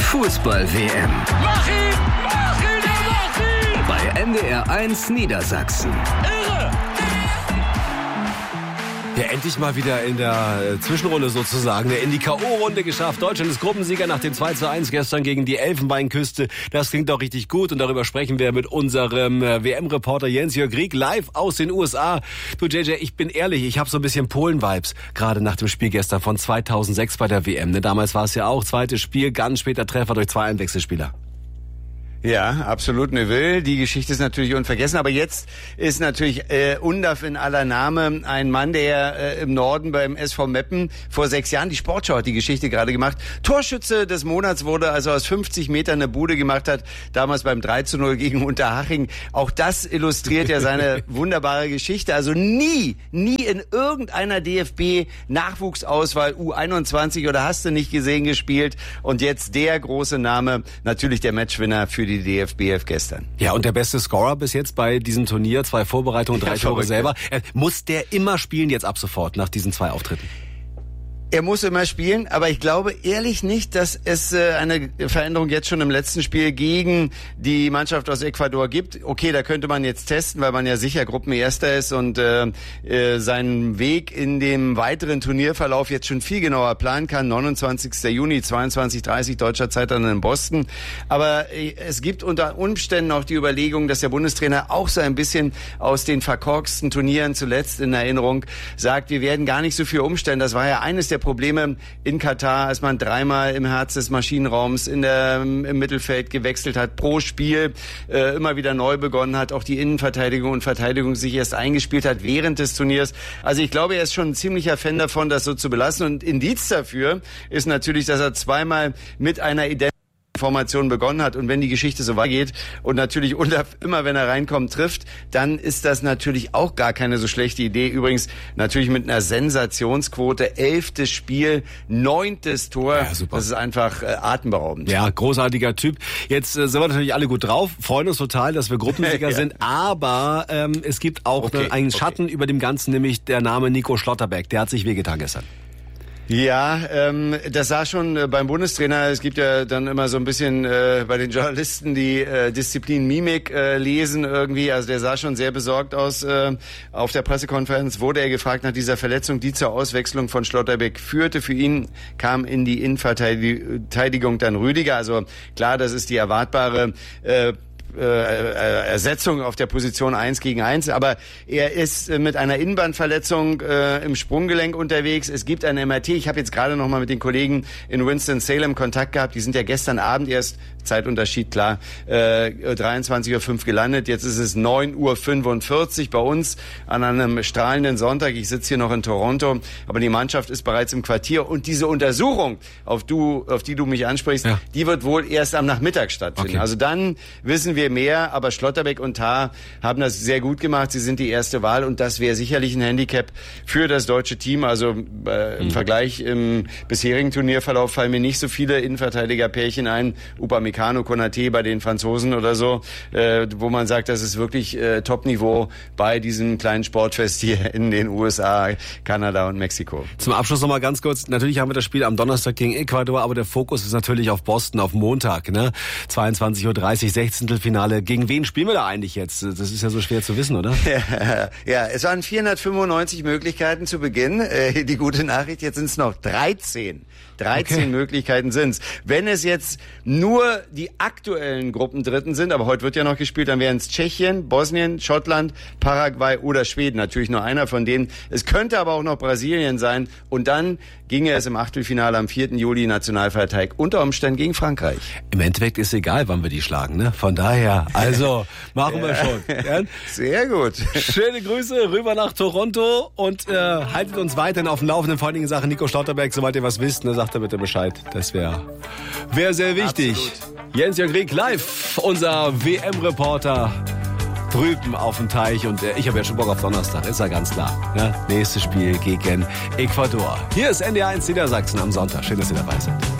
Fußball-WM. Mach ihn! Mach ihn! Mach ihn! Bei NDR 1 Niedersachsen. Irre! Ja, endlich mal wieder in der Zwischenrunde sozusagen, in die K.O.-Runde geschafft. Deutschland ist Gruppensieger nach dem 2:1 gestern gegen die Elfenbeinküste. Das klingt doch richtig gut und darüber sprechen wir mit unserem WM-Reporter Jens-Jörg Rieck live aus den USA. Du JJ, ich bin ehrlich, ich habe so ein bisschen Polen-Vibes, gerade nach dem Spiel gestern von 2006 bei der WM. Damals war es ja auch zweites Spiel, ganz später Treffer durch 2 Einwechselspieler. Ja, absolut Neuville. Die Geschichte ist natürlich unvergessen. Aber jetzt ist natürlich Undaf in aller Name ein Mann, der im Norden beim SV Meppen vor 6 Jahren, die Sportschau hat die Geschichte gerade gemacht, Torschütze des Monats wurde, also aus 50 Metern eine Bude gemacht hat, damals beim 3:0 gegen Unterhaching. Auch das illustriert ja seine wunderbare Geschichte. Also nie in irgendeiner DFB-Nachwuchsauswahl U21 oder hast du nicht gesehen gespielt. Und jetzt der große Name, natürlich der Matchwinner für die DFB gestern. Ja, und der beste Scorer bis jetzt bei diesem Turnier, 2 Vorbereitungen, 3 Tore selber. Muss der immer spielen jetzt ab sofort nach diesen 2 Auftritten? Er muss immer spielen, aber ich glaube ehrlich nicht, dass es eine Veränderung jetzt schon im letzten Spiel gegen die Mannschaft aus Ecuador gibt. Okay, da könnte man jetzt testen, weil man ja sicher Gruppenerster ist und seinen Weg in dem weiteren Turnierverlauf jetzt schon viel genauer planen kann. 29. Juni, 22:30 deutscher Zeit dann in Boston. Aber es gibt unter Umständen auch die Überlegung, dass der Bundestrainer auch so ein bisschen aus den verkorksten Turnieren zuletzt in Erinnerung sagt, wir werden gar nicht so viel umstellen. Das war ja eines der Probleme in Katar, als man 3-mal im Herz des Maschinenraums im Mittelfeld gewechselt hat, pro Spiel immer wieder neu begonnen hat, auch die Innenverteidigung und Verteidigung sich erst eingespielt hat während des Turniers. Also ich glaube, er ist schon ein ziemlicher Fan davon, das so zu belassen. Und Indiz dafür ist natürlich, dass er 2-mal mit einer Formation begonnen hat, und wenn die Geschichte so weitergeht und natürlich immer wenn er reinkommt trifft, dann ist das natürlich auch gar keine so schlechte Idee. Übrigens natürlich mit einer Sensationsquote, 11. Spiel, 9. Tor. Ja, super. Das ist einfach atemberaubend. Ja, großartiger Typ. Jetzt sind wir natürlich alle gut drauf, freuen uns total, dass wir Gruppensieger sind, aber es gibt auch einen Schatten über dem Ganzen, nämlich der Name Nico Schlotterbeck. Der hat sich wehgetan gestern. Ja, das sah schon beim Bundestrainer, es gibt ja dann immer so ein bisschen bei den Journalisten die Disziplin Mimik lesen irgendwie, also der sah schon sehr besorgt aus. Auf der Pressekonferenz wurde er gefragt nach dieser Verletzung, die zur Auswechslung von Schlotterbeck führte. Für ihn kam in die Innenverteidigung dann Rüdiger, also klar, das ist die erwartbare Ersetzung auf der Position 1 gegen 1, aber er ist mit einer Innenbandverletzung im Sprunggelenk unterwegs. Es gibt ein MRT. Ich habe jetzt gerade noch mal mit den Kollegen in Winston-Salem Kontakt gehabt. Die sind ja gestern Abend erst, Zeitunterschied klar, 23:05 Uhr gelandet. Jetzt ist es 9:45 Uhr bei uns an einem strahlenden Sonntag. Ich sitze hier noch in Toronto, aber die Mannschaft ist bereits im Quartier. Und diese Untersuchung, auf die du mich ansprichst, die wird wohl erst am Nachmittag stattfinden. Okay. Also dann wissen wir mehr, aber Schlotterbeck und Tah haben das sehr gut gemacht. Sie sind die erste Wahl und das wäre sicherlich ein Handicap für das deutsche Team. Also im Vergleich im bisherigen Turnierverlauf fallen mir nicht so viele Innenverteidiger-Pärchen ein. Upamecano, Konaté bei den Franzosen oder so, wo man sagt, das ist wirklich Top-Niveau bei diesem kleinen Sportfest hier in den USA, Kanada und Mexiko. Zum Abschluss nochmal ganz kurz. Natürlich haben wir das Spiel am Donnerstag gegen Ecuador, aber der Fokus ist natürlich auf Boston, auf Montag, ne? 22:30 Uhr, 16. Finale. Gegen wen spielen wir da eigentlich jetzt? Das ist ja so schwer zu wissen, oder? Ja, es waren 495 Möglichkeiten zu Beginn. Die gute Nachricht, jetzt sind es noch 13. 13 Möglichkeiten sind's. Wenn es jetzt nur die aktuellen Gruppendritten sind, aber heute wird ja noch gespielt, dann wären es Tschechien, Bosnien, Schottland, Paraguay oder Schweden. Natürlich nur einer von denen. Es könnte aber auch noch Brasilien sein. Und dann ginge es im Achtelfinale am 4. Juli Nationalfeiertag unter Umständen gegen Frankreich. Im Endeffekt ist egal, wann wir die schlagen, ne? Von daher, also machen wir schon. Ja? Sehr gut. Schöne Grüße rüber nach Toronto und haltet uns weiterhin auf dem Laufenden, vor allen Dingen in Sachen Nico Schlotterbeck. Sobald ihr was wisst, ne, sagt er bitte Bescheid. Das wäre sehr wichtig. Absolut. Jens-Jörg Rieck live, unser WM-Reporter drüben auf dem Teich. Und ich habe ja schon Bock auf Donnerstag, ist ja ganz klar. Ne? Nächstes Spiel gegen Ecuador. Hier ist NDR 1 Niedersachsen am Sonntag. Schön, dass ihr dabei seid.